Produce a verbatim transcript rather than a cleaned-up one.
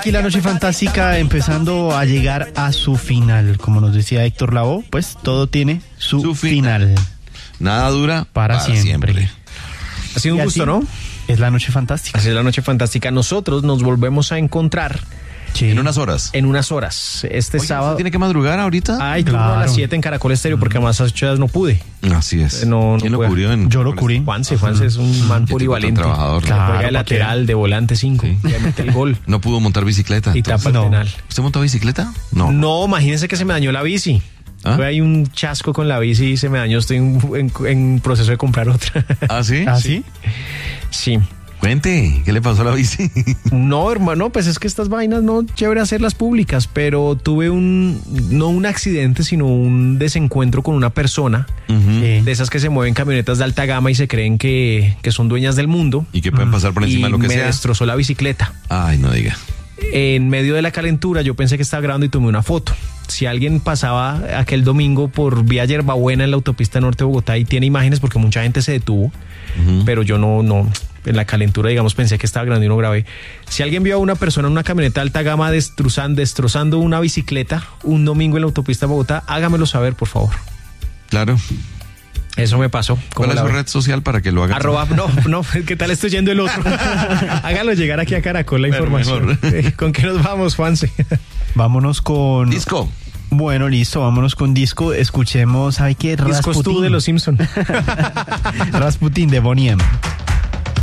aquí la noche fantástica empezando a llegar a su final. Como nos decía Héctor Lavoe, pues todo tiene su, Su final. final. Nada dura Para, para, siempre. siempre. Ha sido un Y gusto, así ¿no? Es la noche fantástica. Así es la noche fantástica. Nosotros nos volvemos a encontrar Sí. En unas horas. en unas horas. Este Oye, sábado. ¿usted tiene que madrugar ahorita? Ay, turno Claro. a las siete en Caracol Estéreo, porque además a las ocho no pude. Así es. No, no ¿Quién lo puede. cubrió? En Yo lo cubrí. Juanse, Juanse es un man Qué tipo polivalente. tan trabajador, ¿no? Juega Claro, de ¿para lateral, de volante cinco. Sí. Ya mete el gol. No pudo montar bicicleta. Y entonces. tapa el No. penal. ¿Usted montó bicicleta? No. No, imagínense que se me dañó la bici. ¿Ah? Fue ahí un chasco con la bici y se me dañó. Estoy en, en- en proceso de comprar otra. ¿Ah, sí? ¿Ah, sí? Sí. Cuente, ¿qué le pasó a la bici? No, hermano, pues es que estas vainas no chévere hacerlas públicas, pero tuve un, no un accidente, sino un desencuentro con una persona Ujú. Sí. de esas que se mueven camionetas de alta gama y se creen que, que son dueñas del mundo. Y que pueden pasar por encima y de lo que me sea. destrozó la bicicleta. Ay, no diga. En medio de la calentura yo pensé que estaba grabando y tomé una foto. Si alguien pasaba aquel domingo por vía Yerbabuena en la autopista norte de Bogotá y tiene imágenes porque mucha gente se detuvo, Ujú. pero yo no, no, en la calentura digamos pensé que estaba grabando y no grabé. Si alguien vio a una persona en una camioneta de alta gama destrozando, destrozando una bicicleta un domingo en la autopista de Bogotá, hágamelo saber, por favor. Claro. Eso me pasó. ¿Cómo ¿Cuál es la su ve? red social para que lo haga? Arroba, no, no, ¿qué tal estoy yendo el otro? Hágalo llegar aquí a Caracol la Pero información. mejor. Eh, ¿Con qué nos vamos, Juanse? Vámonos con... Disco. Bueno, listo, vámonos con disco. Escuchemos, ¿sabe qué? Discos tú Rasputin. de los Simpson. Rasputin de Bonnie M.